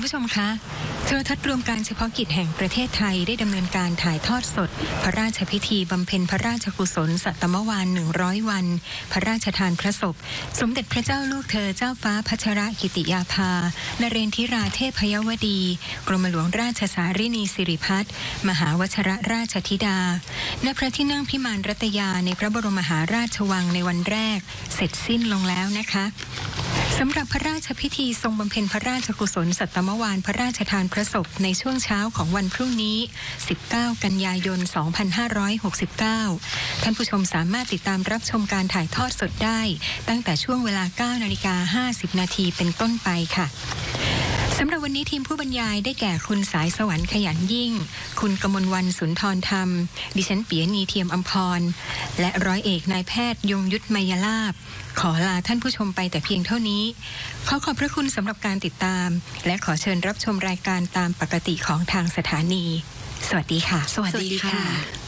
ผู้ชมคะโทรทัศน์รวมการเฉพาะกิจแห่งประเทศไทยได้ดำเนินการถ่ายทอดสดพระราชพิธีบำเพ็ญพระราชกุศลสัตมวาล100 วันพระราชทานพระศพสมเด็จพระเจ้าลูกเธอเจ้าฟ้าพัชรกิติยาภานเรนทิราเทพยวดีกรมหลวงราชสารินีสิริพัฒน์มหาวชิรราชธิดาณพระที่นั่งพิมานรัตยาในพระบรมมหาราชวังในวันแรกเสร็จสิ้นลงแล้วนะคะสำหรับพระราชพิธีทรงบำเพ็ญพระราชกุศลสัตมวาลพระราชทานพระศพในช่วงเช้าของวันพรุ่งนี้19 กันยายน 2569ท่านผู้ชมสามารถติดตามรับชมการถ่ายทอดสดได้ตั้งแต่ช่วงเวลา 9:50 น.เป็นต้นไปค่ะสำหรับวันนี้ทีมผู้บรรยายได้แก่คุณสายสวรรค์ขยันยิ่งคุณกมลวรรณสุนทรธรรมดิฉันปิยณีเทียมอำพรและร้อยเอกนายแพทย์ยงยุทธไมยลาภขอลาท่านผู้ชมไปแต่เพียงเท่านี้ขอบพระคุณสำหรับการติดตามและขอเชิญรับชมรายการตามปกติของทางสถานีสวัสดีค่ะสวัสดีค่ะ